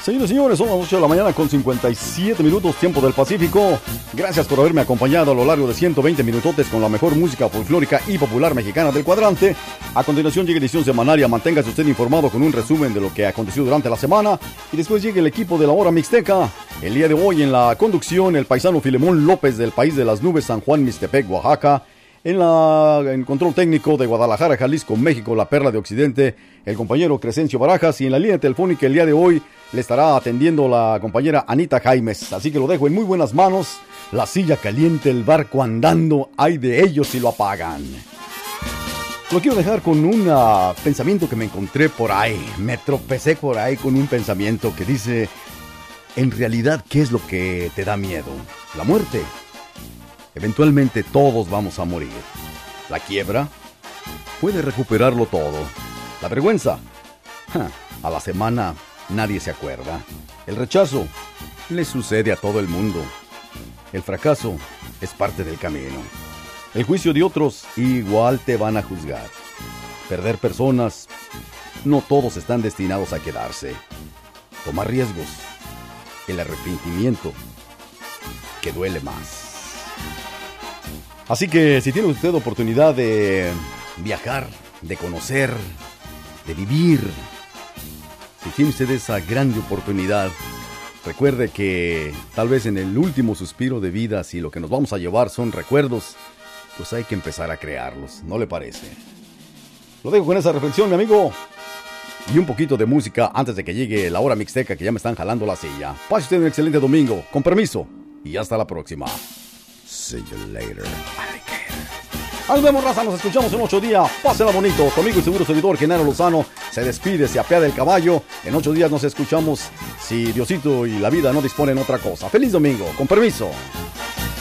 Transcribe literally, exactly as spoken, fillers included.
Señores y señores, son las ocho de la mañana con cincuenta y siete minutos, tiempo del Pacífico. Gracias por haberme acompañado a lo largo de ciento veinte minutotes con la mejor música folclórica y popular mexicana del cuadrante. A continuación llega edición semanaria, manténgase usted informado con un resumen de lo que aconteció durante la semana. Y después llega el equipo de la Hora Mixteca. El día de hoy en la conducción, el paisano Filemón López del País de las Nubes, San Juan, Mixtepec, Oaxaca. En la en control técnico de Guadalajara, Jalisco, México, la Perla de Occidente, el compañero Crescencio Barajas. Y en la línea telefónica el día de hoy le estará atendiendo la compañera Anita Jaimes. Así que lo dejo en muy buenas manos. La silla caliente, el barco andando, hay de ellos si lo apagan. Lo quiero dejar con un uh, pensamiento que me encontré por ahí. Me tropecé por ahí con un pensamiento que dice: en realidad, ¿qué es lo que te da miedo? ¿La muerte? Eventualmente todos vamos a morir. La quiebra puede recuperarlo todo. La vergüenza, ja, a la semana nadie se acuerda. El rechazo le sucede a todo el mundo. El fracaso es parte del camino. El juicio de otros igual te van a juzgar. Perder personas, no todos están destinados a quedarse. Tomar riesgos, el arrepentimiento que duele más. Así que si tiene usted oportunidad de viajar, de conocer, de vivir, si tiene usted esa grande oportunidad, recuerde que tal vez en el último suspiro de vida, si lo que nos vamos a llevar son recuerdos, pues hay que empezar a crearlos, ¿no le parece? Lo dejo con esa reflexión, mi amigo. Y un poquito de música antes de que llegue la hora mixteca, que ya me están jalando la silla. Pase usted un excelente domingo, con permiso, y hasta la próxima. See you later, alligator. Nos vemos, raza, nos escuchamos en ocho días. Pásenla bonito. Tu amigo y seguro servidor Genaro Lozano se despide, se apea del caballo. En ocho días nos escuchamos, si Diosito y la vida no disponen otra cosa. Feliz domingo, con permiso.